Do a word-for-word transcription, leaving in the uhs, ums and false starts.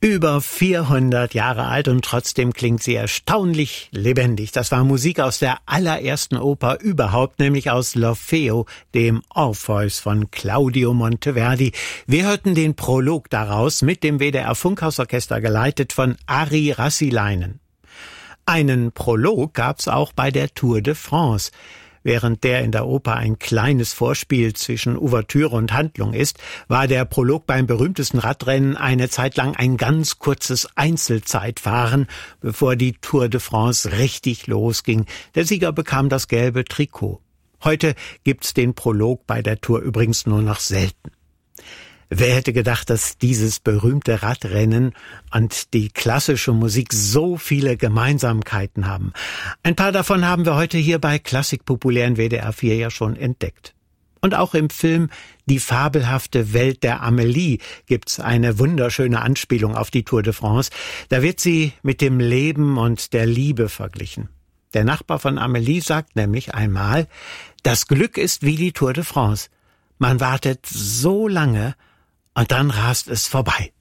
Über vierhundert Jahre alt und trotzdem klingt sie erstaunlich lebendig. Das war Musik aus der allerersten Oper überhaupt, nämlich aus L'Orfeo, dem Orpheus von Claudio Monteverdi. Wir hörten den Prolog daraus mit dem W D R Funkhausorchester geleitet von Ari Rassilainen. Einen Prolog gab's auch bei der Tour de France. Während der in der Oper ein kleines Vorspiel zwischen Ouvertüre und Handlung ist, war der Prolog beim berühmtesten Radrennen eine Zeit lang ein ganz kurzes Einzelzeitfahren, bevor die Tour de France richtig losging. Der Sieger bekam das gelbe Trikot. Heute gibt's den Prolog bei der Tour übrigens nur noch selten. Wer hätte gedacht, dass dieses berühmte Radrennen und die klassische Musik so viele Gemeinsamkeiten haben? Ein paar davon haben wir heute hier bei Klassik populär in W D R vier ja schon entdeckt. Und auch im Film Die fabelhafte Welt der Amelie gibt's eine wunderschöne Anspielung auf die Tour de France. Da wird sie mit dem Leben und der Liebe verglichen. Der Nachbar von Amelie sagt nämlich einmal, das Glück ist wie die Tour de France. Man wartet so lange, und dann rast es vorbei.